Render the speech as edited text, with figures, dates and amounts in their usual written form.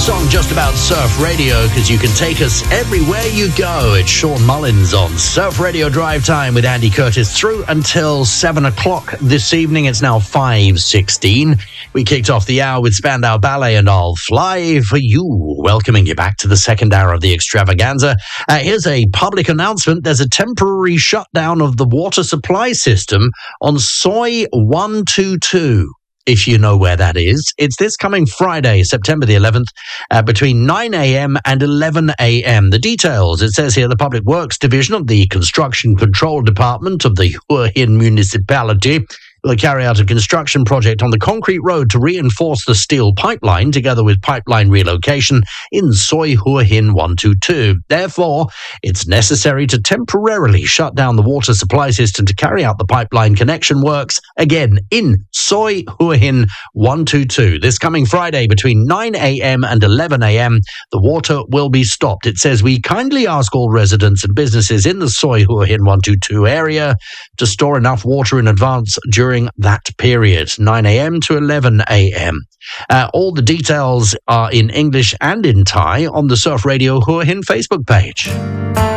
song just about Surf Radio because you can take us everywhere you go. It's Sean Mullins on Surf Radio Drive Time with Andy Curtis through until 7 o'clock this evening. It's now 5:16. We kicked off the hour with Spandau Ballet and I'll Fly For You, welcoming you back to the second hour of the extravaganza. Here's a public announcement. There's a temporary shutdown of the water supply system on Soi 122. If you know where that is. It's this coming Friday, September the 11th, between 9 a.m. and 11 a.m. The details, it says here, the Public Works Division of the Construction Control Department of the Hua Hin Municipality will carry out a construction project on the concrete road to reinforce the steel pipeline together with pipeline relocation in Soi Hua Hin 122. Therefore, it's necessary to temporarily shut down the water supply system to carry out the pipeline connection works again in Soi Hua Hin 122. This coming Friday between 9 a.m. and 11 a.m. the water will be stopped. It says, we kindly ask all residents and businesses in the Soi Hua Hin 122 area to store enough water in advance during that period, 9 a.m. to 11 a.m. All the details are in English and in Thai on the Surf Radio Hua Hin Facebook page.